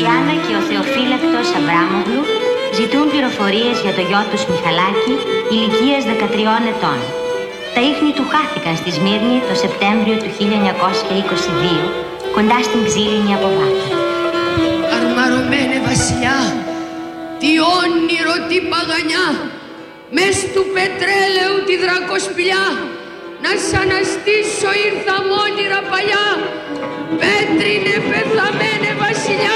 Ιάννα και ο Θεοφύλακτος Αβράμογλου ζητούν πληροφορίες για το γιο τους Μιχαλάκη ηλικίας 13 ετών. Τα ίχνη του χάθηκαν στη Σμύρνη το Σεπτέμβριο του 1922, κοντά στην Ξύλινη Αποβάτα. Αρμαρωμένε βασιλιά, τι όνειρο, τι παγανιά, μες του πετρέλαιου τη δρακοσπηλιά, να σ' αναστήσω ήρθα μ' όνειρα παλιά, πέτρινε πεθαμένε βασιλιά.